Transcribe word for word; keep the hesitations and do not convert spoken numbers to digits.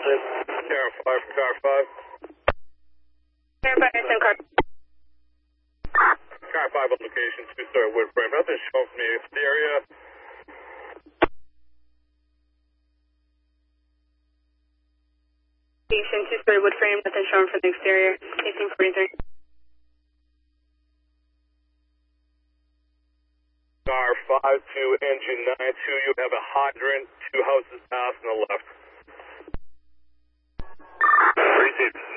Hamilton. Car five from car five. Car five, same car. Car five on location, two-story wood frame. Nothing shown from the exterior. Location, two-story wood frame, nothing shown from the exterior. eighteen forty-three. Car five to engine nine two, you have a hydrant, two houses past on the left. Received.